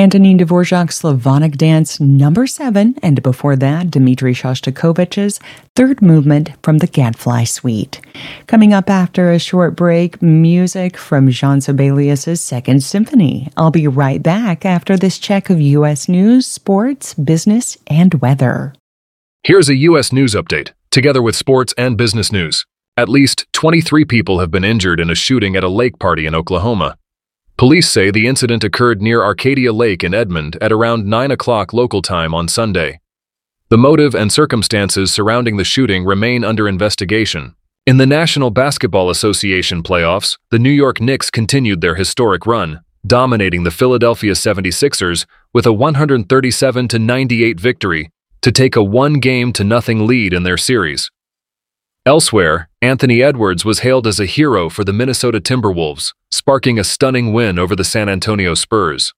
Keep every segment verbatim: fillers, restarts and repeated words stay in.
Antonin Dvorak's Slavonic Dance Number seven, and before that, Dmitri Shostakovich's Third Movement from the Gadfly Suite. Coming up after a short break, music from Jean Sibelius's Second Symphony. I'll be right back after this check of U S news, sports, business, and weather. Here's a U S news update, together with sports and business news. At least twenty-three people have been injured in a shooting at a lake party in Oklahoma. Police say the incident occurred near Arcadia Lake in Edmond at around nine o'clock local time on Sunday. The motive and circumstances surrounding the shooting remain under investigation. In the National Basketball Association playoffs, the New York Knicks continued their historic run, dominating the Philadelphia seventy-sixers with a one hundred thirty-seven to ninety-eight victory to take a one-game to nothing lead in their series. Elsewhere, Anthony Edwards was hailed as a hero for the Minnesota Timberwolves, sparking a stunning win over the San Antonio Spurs.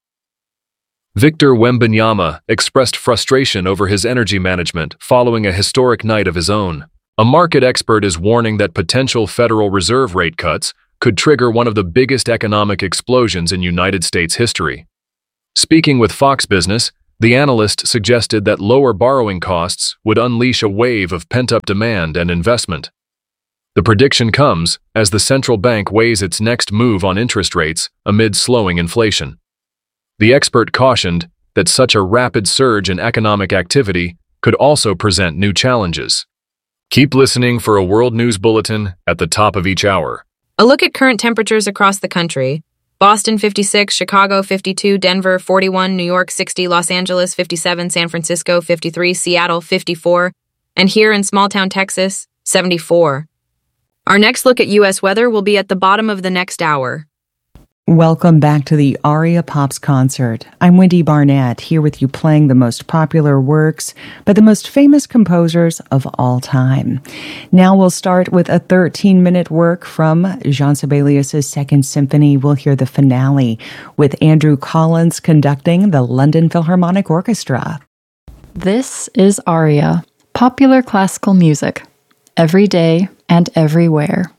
Victor Wembanyama expressed frustration over his energy management following a historic night of his own. A market expert is warning that potential Federal Reserve rate cuts could trigger one of the biggest economic explosions in United States history. Speaking with Fox Business, the analyst suggested that lower borrowing costs would unleash a wave of pent-up demand and investment. The prediction comes as the central bank weighs its next move on interest rates amid slowing inflation. The expert cautioned that such a rapid surge in economic activity could also present new challenges. Keep listening for a world news bulletin at the top of each hour. A look at current temperatures across the country. Boston fifty-six, Chicago fifty-two, Denver forty-one, New York sixty, Los Angeles fifty-seven, San Francisco fifty-three, Seattle fifty-four, and here in small-town Texas, seventy-four. Our next look at U S weather will be at the bottom of the next hour. Welcome back to the Aria Pops concert. I'm Wendy Barnett, here with you playing the most popular works by the most famous composers of all time. Now we'll start with a thirteen-minute work from Jean Sibelius's Second Symphony. We'll hear the finale with Andrew Collins conducting the London Philharmonic Orchestra. This is Aria, popular classical music, every day and everywhere.